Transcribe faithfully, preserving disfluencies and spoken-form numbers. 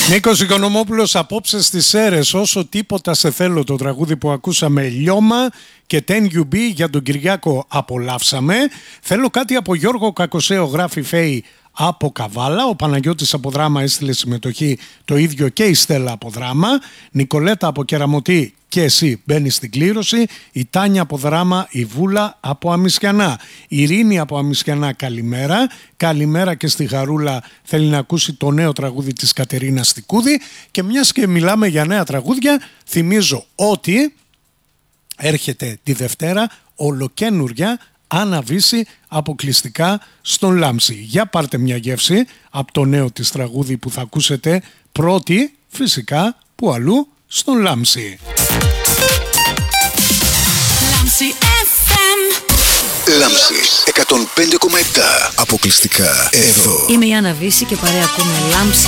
Νίκος Οικονομόπουλος, απόψε στις Σέρρες, όσο τίποτα σε θέλω, το τραγούδι που ακούσαμε, Λιώμα και τεν γιου μπι για τον Κυριάκο απολαύσαμε. Θέλω κάτι από Γιώργο Κακοσέο, γράφει Φέη από Καβάλα. Ο Παναγιώτης από Δράμα έστειλε συμμετοχή, το ίδιο και η Στέλλα από Δράμα. Νικολέτα από Κεραμωτή και εσύ μπαίνει στην κλήρωση. Η Τάνια από Δράμα, η Βούλα από Αμισιανά. Η Ειρήνη από Αμισιανά, καλημέρα. Καλημέρα και στη Χαρούλα, θέλει να ακούσει το νέο τραγούδι της Κατερίνας Στικούδη. Και μιας και μιλάμε για νέα τραγούδια, θυμίζω ότι έρχεται τη Δευτέρα ολοκένουρια Άννα Βύση αποκλειστικά στον Λάμψη. Για πάρτε μια γεύση από το νέο της τραγούδι που θα ακούσετε πρώτη, φυσικά, που αλλού, στον Λάμψη. Λάμψη εφ εμ. Λάμψη εκατόν πέντε κόμμα επτά. Αποκλειστικά εδώ. Είμαι η Άννα Βύση και παρέα ακούμε Λάμψη.